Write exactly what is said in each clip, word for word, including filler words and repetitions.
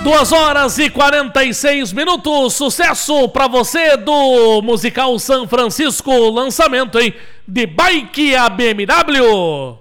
duas horas e quarenta e seis minutos, sucesso pra você do Musical São Francisco, lançamento, hein, de Bike a B M W.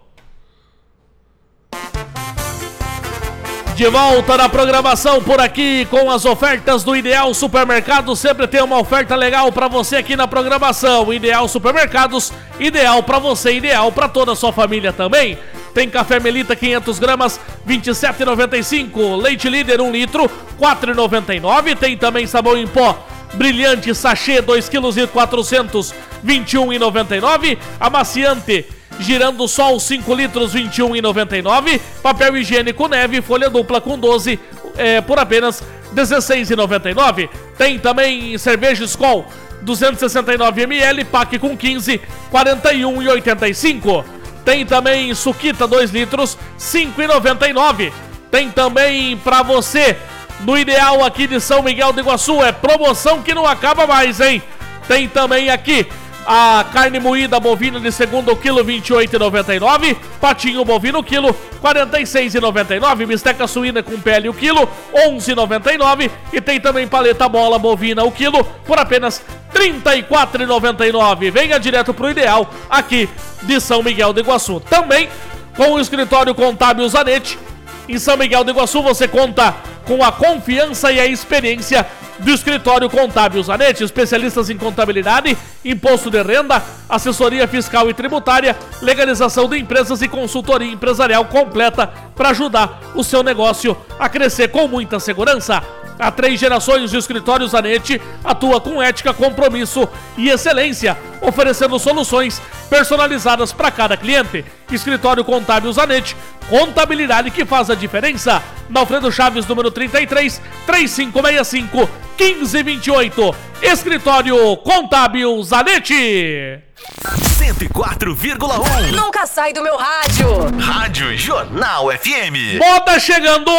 De volta na programação por aqui com as ofertas do Ideal Supermercados. Sempre tem uma oferta legal pra você aqui na programação. Ideal Supermercados, ideal pra você, ideal pra toda a sua família também. Tem café Melita quinhentas gramas, vinte e sete reais e noventa e cinco centavos. Leite Líder um litro, quatro reais e noventa e nove centavos. Tem também sabão em pó Brilhante Sachê dois quilos e quatrocentos, vinte e um reais e noventa e nove centavos. Amaciante Girando Sol cinco litros, vinte e um reais e noventa e nove centavos. Papel higiênico Neve folha dupla com doze é, por apenas dezesseis reais e noventa e nove centavos. Tem também cerveja Skol duzentos e sessenta e nove mililitros, pack com quinze, quarenta e um reais e oitenta e cinco centavos. Tem também Suquita dois litros, cinco reais e noventa e nove centavos. Tem também pra você no Ideal aqui de São Miguel do Iguaçu, é promoção que não acaba mais, hein? Tem também aqui a carne moída bovina de segundo quilo, vinte e oito reais e noventa e nove centavos. Patinho bovino quilo, quarenta e seis reais e noventa e nove centavos. Bisteca suína com pele o quilo, onze reais e noventa e nove centavos. E tem também paleta bola bovina o quilo por apenas trinta e quatro reais e noventa e nove centavos. Venha direto pro Ideal aqui de São Miguel do Iguaçu. Também com o escritório contábil Zanetti. Em São Miguel do Iguaçu você conta com a confiança e a experiência do escritório contábil Zanetti, especialistas em contabilidade, imposto de renda, assessoria fiscal e tributária, legalização de empresas e consultoria empresarial completa para ajudar o seu negócio a crescer com muita segurança. Há três gerações de escritório Zanetti atua com ética, compromisso e excelência, oferecendo soluções personalizadas para cada cliente. Escritório Contábil Zanetti, contabilidade que faz a diferença. Na Alfredo Chaves, número trinta e três, trinta e cinco sessenta e cinco, quinze vinte e oito. Escritório Contábil Zanetti. cento e quatro vírgula um. Nunca sai do meu rádio. Rádio Jornal F M. Moda chegando.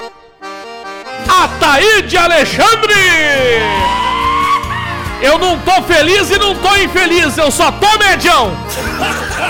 Ataíde Alexandre. Eu não tô feliz e não tô infeliz, eu só tô medião.